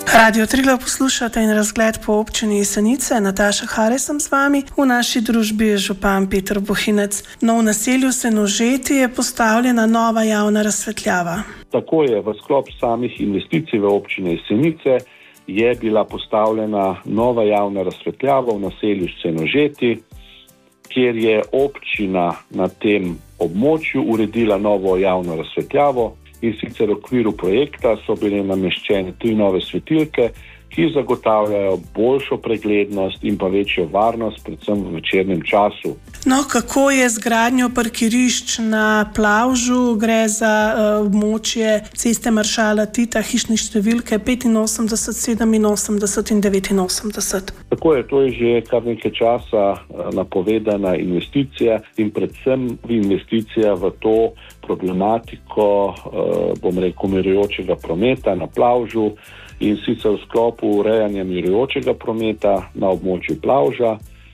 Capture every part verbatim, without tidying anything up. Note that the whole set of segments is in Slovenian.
Radio Triglav poslušate in razgled po občini Jesenice. Nataša Harej sem z vami. V naši družbi je župan Peter Bohinec. No, v naselju Senožeti je postavljena nova javna razsvetljava. Tako je, v sklop samih investicij v občini Jesenice je bila postavljena nova javna razsvetljava v naselju Senožeti, kjer je občina na tem območju uredila novo javno razsvetljavo. In sicer v okviru projekta so bile nameščene tri nove svetilke, ki zagotavljajo boljšo preglednost in pa večjo varnost, predvsem v večernem času. No, kako je z gradnjo parkirišč na Plavžu? Gre za uh, območje Ceste maršala Tita, hišne številke petinosemdeset, sedeminosemdeset in devetinosemdeset. Tako je, to je že kar nekaj časa uh, napovedana investicija in predvsem investicija v to problematiko, uh, bom rekel, mirujočega prometa na Plavžu, in sicer v sklopu urejanja mirujočega prometa na območju Plavža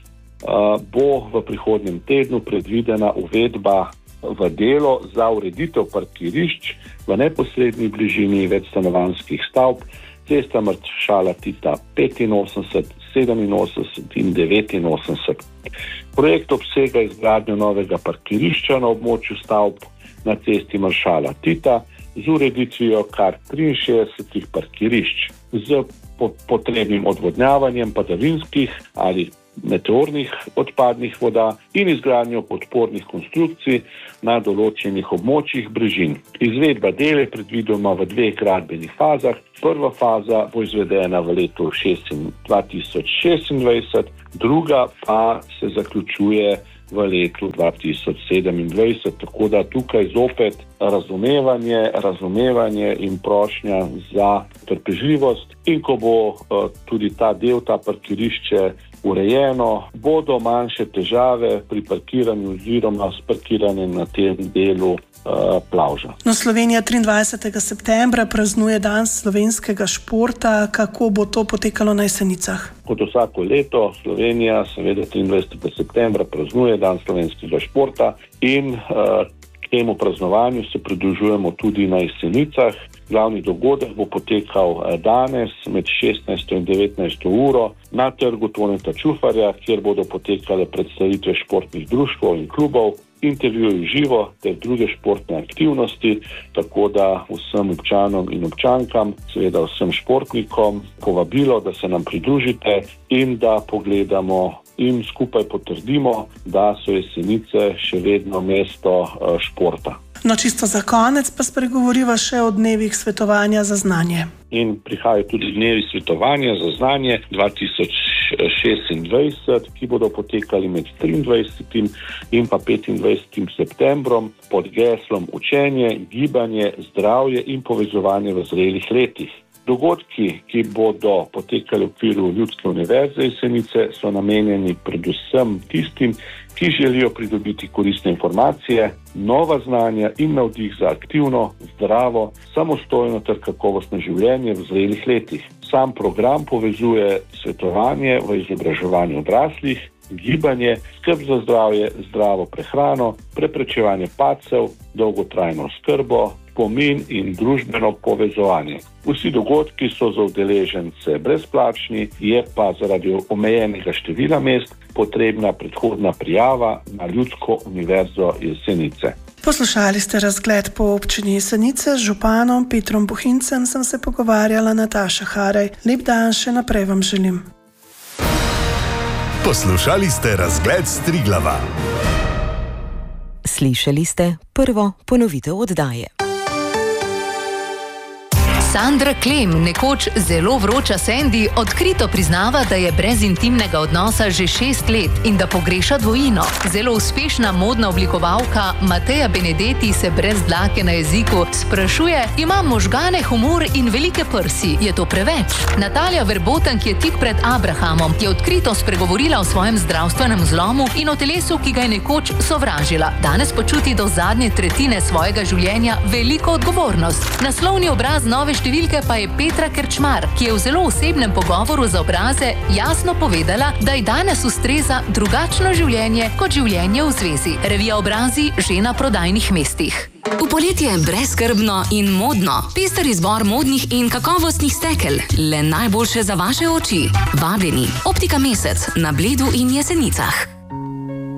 uh, bo v prihodnjem tednu predvidena uvedba v delo za ureditev parkirišč v neposredni bližini večstanovanjskih stavb Cesta maršala Tita petinosemdeset, sedeminosemdeset in devetinosemdeset. Projekt obsega izgradnjo novega parkirišča na območju stavb na Cesti maršala Tita z ureditvijo kar triinšestdesetih parkirišč z potrebnim odvodnjavanjem padavinskih ali meteornih odpadnih voda in izgradnjo podpornih konstrukcij na določenih območjih brežin. Izvedba del je predvidoma v dveh gradbenih fazah. Prva faza bo izvedena v letu dva tisoč šestindvajset, druga pa se zaključuje v letu dva tisoč sedemindvajset, tako da tukaj zopet razumevanje, razumevanje in prošnja za trpežljivost. In ko bo uh, tudi ta del, ta parkirišče urejeno, bodo manjše težave pri parkiranju oziroma s parkiranjem na tem delu uh, Plavža. No, Slovenija triindvajsetega septembra praznuje dan slovenskega športa. Kako bo to potekalo na Jesenicah? Kot vsako leto Slovenija seveda triindvajsetega septembra praznuje dan slovenskega športa in uh, k temu praznovanju se pridružujemo tudi na Jesenicah. Glavni dogodek bo potekal danes med šestnajsto in devetnajsto uro na trgu Toneta Čufarja, kjer bodo potekale predstavitve športnih društvov in klubov, intervjuji živo ter druge športne aktivnosti, tako da vsem občanom in občankam, seveda vsem športnikom, povabilo, da se nam pridružite in da pogledamo in skupaj potrdimo, da so Jesenice še vedno mesto športa. No, čisto za konec pa spregovoriva še o dnevih svetovanja za znanje. In prihajajo tudi dnevi svetovanja za znanje dva tisoč šestindvajset, ki bodo potekali med triindvajsetim in pa petindvajsetim septembrom pod geslom Učenje, gibanje, zdravje in povezovanje v zrelih letih. Dogodki, ki bodo potekali v okviru Ljudske univerze Jesenice, so namenjeni predvsem tistim, ki želijo pridobiti koristne informacije, nova znanja in navdih za aktivno, zdravo, samostojno ter kakovostno življenje v zrelih letih. Sam program povezuje svetovanje v izobraževanju odraslih, gibanje, skrb za zdravje, zdravo prehrano, preprečevanje padcev, dolgotrajno oskrbo, spomin in družbeno povezovanje. Vsi dogodki so za udeležence brezplačni, je pa zaradi omejenega števila mest potrebna predhodna prijava na Ljudsko univerzo Jesenice. Poslušali ste razgled po občini Jesenice. Z županom Petrom Bohincem sem se pogovarjala. Nataša Harej. Lep dan še naprej vam želim. Poslušali ste razgled s Triglava. Slišali ste prvo ponovitev oddaje. Sandra Klem, nekoč zelo vroča Sandy, odkrito priznava, da je brez intimnega odnosa že šest let in da pogreša dvojino. Zelo uspešna modna oblikovalka Mateja Benedetti se brez dlake na jeziku sprašuje: imam možgane, humor in velike prsi, je to preveč? Natalija Verboten, ki je tik pred Abrahamom, je odkrito spregovorila o svojem zdravstvenem zlomu in o telesu, ki ga je nekoč sovražila. Danes počuti do zadnje tretjine svojega življenja veliko odgovornost. Naslovni obraz nove številke pa je Petra Kerčmar, ki je v zelo osebnem pogovoru za Obraze jasno povedala, da ji danes ustreza drugačno življenje kot življenje v zvezi. Revija Obrazi že na prodajnih mestih. V poletje je brezskrbno in modno. Pester izbor modnih in kakovostnih stekel. Le najboljše za vaše oči. Vabljeni. Optika Mesec na Bledu in Jesenicah.